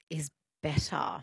is better?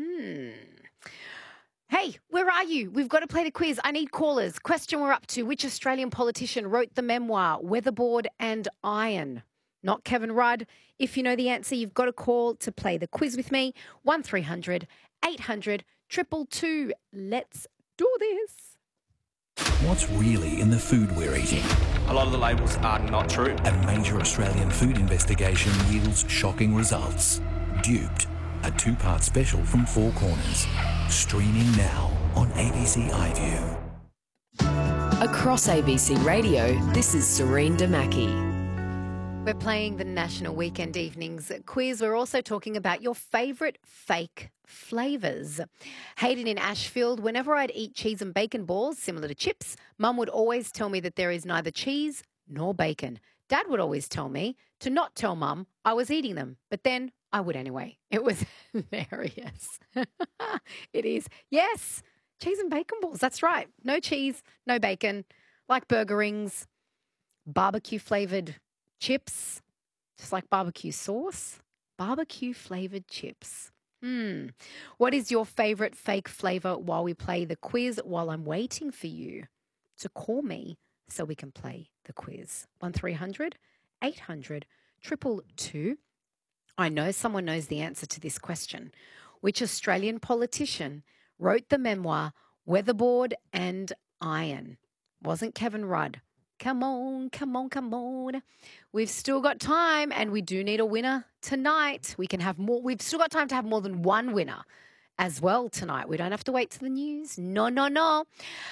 Hey, where are you? We've got to play the quiz. I need callers. Question we're up to. Which Australian politician wrote the memoir Weatherboard and Iron? Not Kevin Rudd. If you know the answer, you've got to call to play the quiz with me. 1300 800 222. Let's do this. What's really in the food we're eating? A lot of the labels are not true. A major Australian food investigation yields shocking results. Duped, a two-part special from Four Corners. Streaming now on ABC iView. Across ABC Radio, this is Serene Damaki. We're playing the National Weekend Evenings quiz. We're also talking about your favourite fake flavours. Hayden in Ashfield, whenever I'd eat cheese and bacon balls, similar to chips, Mum would always tell me that there is neither cheese nor bacon. Dad would always tell me to not tell Mum I was eating them, but then I would anyway. It was hilarious. It is. Yes, cheese and bacon balls. That's right. No cheese, no bacon, like burger rings, barbecue flavoured chips, just like barbecue sauce, barbecue flavoured chips. What is your favourite fake flavour while we play the quiz, while I'm waiting for you to call me so we can play the quiz? 1300 800 222. I know someone knows the answer to this question. Which Australian politician wrote the memoir Weatherboard and Iron? Wasn't Kevin Rudd. Come on, come on, come on. We've still got time and we do need a winner tonight. We can have more. We've still got time to have more than one winner as well tonight. We don't have to wait to the news. No, no, no.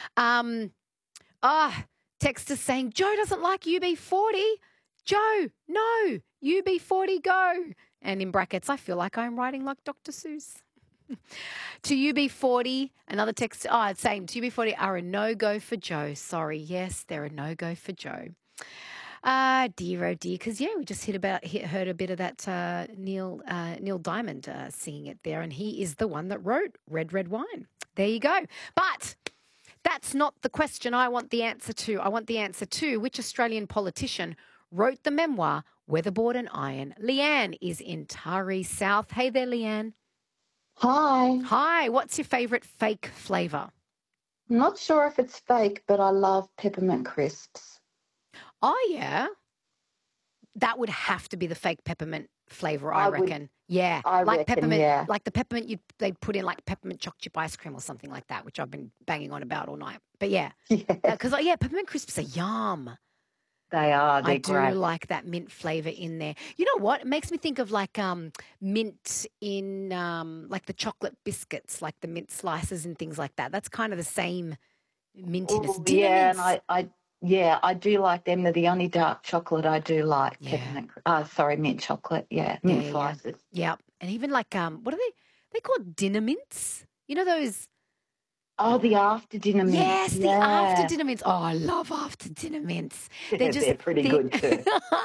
Text is saying, Joe doesn't like UB40. Joe, no, UB40, go. And in brackets, I feel like I'm writing like Dr. Seuss. To UB40, another text, same, to UB40 are a no-go for Joe. Sorry, yes, they're a no-go for Joe. Dear, oh dear, because, we just heard a bit of that Neil Diamond singing it there, and he is the one that wrote Red, Red Wine. There you go. But that's not the question I want the answer to. I want the answer to which Australian politician wrote the memoir Weatherboard and Iron. Leanne is in Taree South. Hey there, Leanne. Hi. Hi. What's your favourite fake flavour? I'm not sure if it's fake, but I love peppermint crisps. Oh, yeah. That would have to be the fake peppermint flavour, I reckon. Yeah. I like reckon, peppermint, yeah. like the peppermint they'd put in like peppermint choc chip ice cream or something like that, which I've been banging on about all night. But yeah. Because, peppermint crisps are yum. They are. They're I do great. like that mint flavour in there. You know what? It makes me think of like mint in like the chocolate biscuits, like the mint slices and things like that. That's kind of the same mintiness. Ooh, yeah, and I do like them. They're the only dark chocolate I do like. Yeah. Mint chocolate. Yeah, mint Yeah. slices. Yeah. And even like what are they? They called dinner mints. You know those? Oh, the after dinner mints. Yes, the after dinner mints. Oh, I love after dinner mints. They're pretty good too.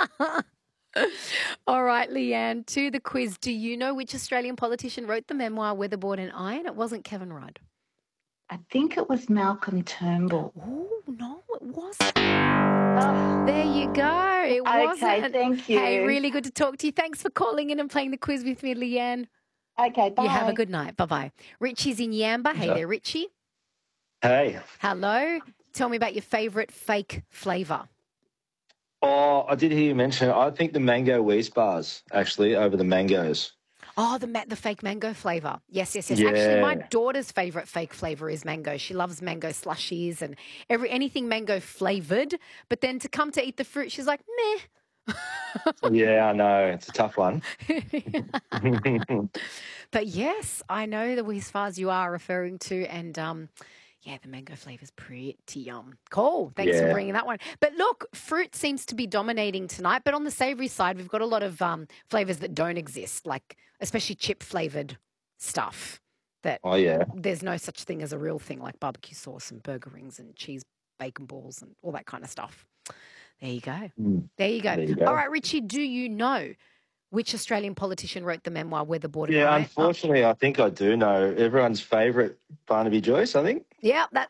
All right, Leanne, to the quiz. Do you know which Australian politician wrote the memoir Weatherboard and Iron? It wasn't Kevin Rudd. I think it was Malcolm Turnbull. Oh, no, it wasn't. There you go. It wasn't. Okay, thank you. Hey, really good to talk to you. Thanks for calling in and playing the quiz with me, Leanne. Okay, bye. You have a good night. Bye-bye. Richie's in Yamba. Hey there, Richie. Hey. Hello. Tell me about your favourite fake flavour. Oh, I did hear you mention it. I think the mango Wheeze bars, actually, over the mangoes. Oh, the fake mango flavour. Yes. Yeah. Actually, my daughter's favourite fake flavour is mango. She loves mango slushies and anything mango flavoured. But then to come to eat the fruit, she's like, meh. Yeah, I know. It's a tough one. But yes, I know the Wheeze bars you are referring to, and the mango flavour's pretty yum. Cool. Thanks for bringing that one. But look, fruit seems to be dominating tonight. But on the savoury side, we've got a lot of flavours that don't exist, like especially chip flavoured stuff. There's no such thing as a real thing, like barbecue sauce and burger rings and cheese bacon balls and all that kind of stuff. There you go. There you go. All right, Richie, do you know which Australian politician wrote the memoir Weatherboard and Iron? Unfortunately, I think I do know. Everyone's favourite, Barnaby Joyce, I think. Yeah, that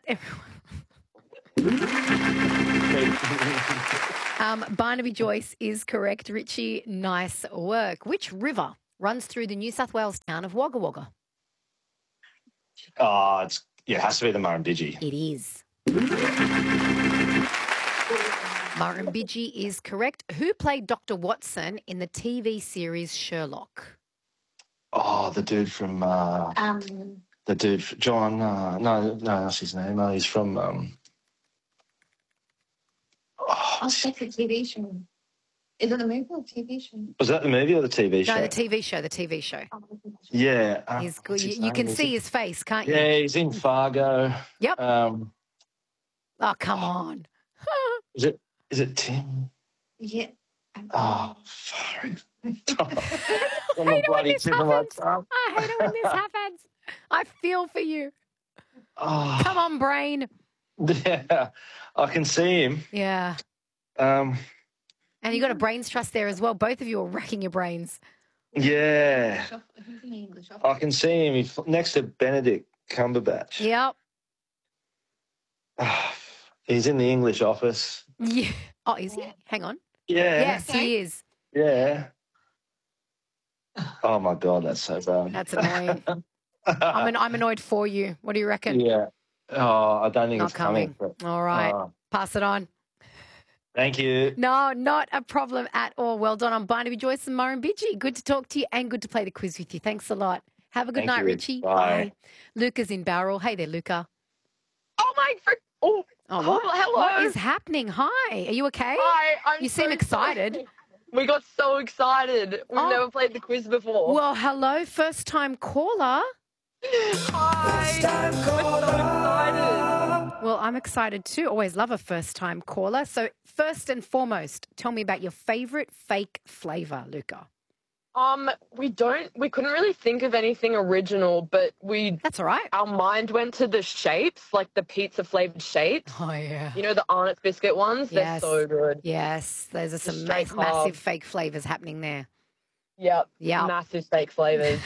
Barnaby Joyce is correct. Richie, nice work. Which river runs through the New South Wales town of Wagga Wagga? Oh, it has to be the Murrumbidgee. It is. Murrumbidgee is correct. Who played Dr. Watson in the TV series Sherlock? Oh, the dude from John. No, that's his name. He's from. That's a TV show. Is it a movie or TV show? Was that the movie or the TV show? No, the TV show. The TV show. Yeah. He's good. what's his You name? can see his face, can't you? Yeah, he's in Fargo. Yep. Um, Oh, come on. is it Tim? Yeah. Oh, sorry. I'm I a hate it when bloody this tip of my happens. tongue. I hate it when this happens. I feel for you. Oh, Come on, brain. yeah, I can see him. Yeah. Um, And you got a brains trust there as well. Both of you are racking your brains. yeah, Who's in the English office? I can see him. He's next to Benedict Cumberbatch. Yep. He's in the English Office. Yeah. Oh, is he? Hang on. Yeah. Yes, he is. Yeah. Oh my God, that's so bad. That's annoying. I'm annoyed for you. What do you reckon? Yeah. Oh, I don't think Not it's coming. coming. All right. Pass it on. Thank you. No, not a problem at all. Well done on Barnaby Joyce and Murrumbidgee. Good to talk to you and good to play the quiz with you. Thanks a lot. Have a good Thank night, you. Richie. Bye. Luca's in Bowral. Hey there, Luca. Oh my! Oh, what? hello. What is happening? Hi. Are you okay? Hi. You seem excited. Sorry. We got so excited. We've Oh. never played the quiz before. Well, hello, first time caller. Hi. We're so excited. Well, I'm excited too. Always love a first time caller. So, first and foremost, tell me about your favourite fake flavour, Luca. We couldn't really think of anything original, but That's all right. our mind went to the shapes, like the pizza flavored shapes. Oh, yeah. You know, the Arnott's biscuit ones? Yes. They're so good. Yes, those are some straight carb. massive fake flavours happening there. Yep. Yeah. Massive fake flavors.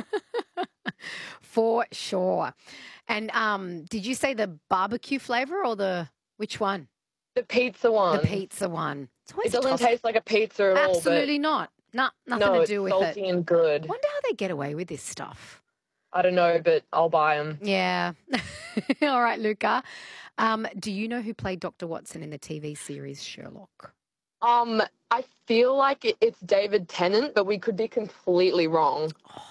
For sure. And did you say the barbecue flavour or which one? The pizza one. The pizza one. It's always It doesn't tough. taste like a pizza at all. Absolutely not. No, But nothing no, to do it's with salty it. and good. Wonder how they get away with this stuff. I don't know, but I'll buy them. Yeah. All right, Luca. Do you know who played Dr. Watson in the TV series Sherlock? I feel like it's David Tennant, but we could be completely wrong.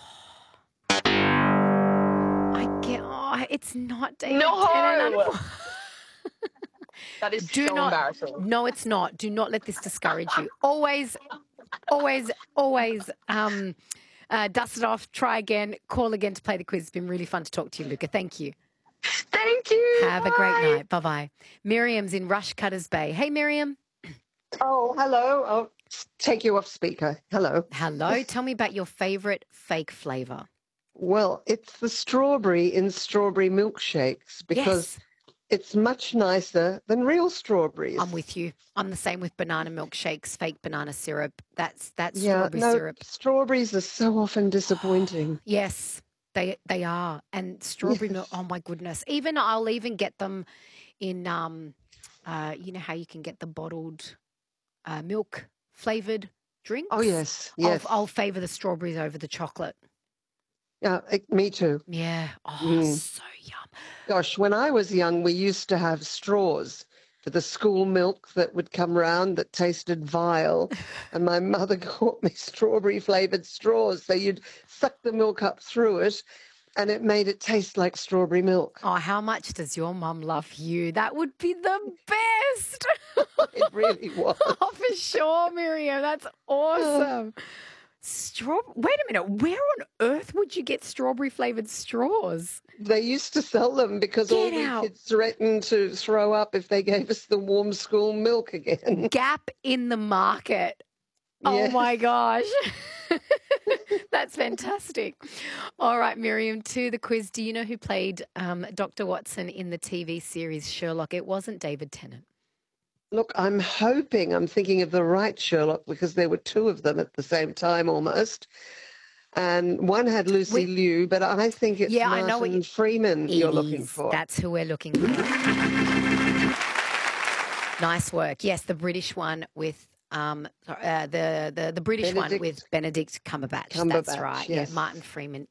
It's not David No! Tennant. That is Do so not. embarrassing. No, it's not. Do not let this discourage you. Always dust it off, try again, call again to play the quiz. It's been really fun to talk to you, Luca. Thank you. Thank you. Have a great night. Bye-bye. Miriam's in Rushcutters Bay. Hey, Miriam. Oh, hello. I'll take you off speaker. Hello. Hello. Tell me about your favourite fake flavour. Well, it's the strawberry in strawberry milkshakes because it's much nicer than real strawberries. I'm with you. I'm the same with banana milkshakes, fake banana syrup. That's Yeah, strawberry no, syrup. strawberries are so often disappointing. Yes, they are. And strawberry milk, oh my goodness. I'll even get them in, you know how you can get the bottled milk flavoured drinks? Oh, yes, yes. I'll favour the strawberries over the chocolate. Yeah, me too. Yeah. Oh, so yum. Gosh, when I was young, we used to have straws for the school milk that would come round that tasted vile. And my mother got me strawberry flavoured straws. So you'd suck the milk up through it and it made it taste like strawberry milk. Oh, how much does your mum love you? That would be the best. It really was. Oh, for sure, Miriam. That's awesome. Wait a minute. Where on earth would you get strawberry flavoured straws? They used to sell them because all the kids threatened to throw up if they gave us the warm school milk again. Gap in the market. Oh, Yes. my gosh. That's fantastic. All right, Miriam, to the quiz. Do you know who played Dr. Watson in the TV series Sherlock? It wasn't David Tennant. Look, I'm thinking of the right Sherlock because there were two of them at the same time almost. And one had Lucy Liu, but I think it's Martin Freeman you're looking for. That's who we're looking for. Nice work. Yes, the British one with The British one with Benedict Benedict Cumberbatch. That's Cumberbatch, right. yes. Yeah, Martin Freeman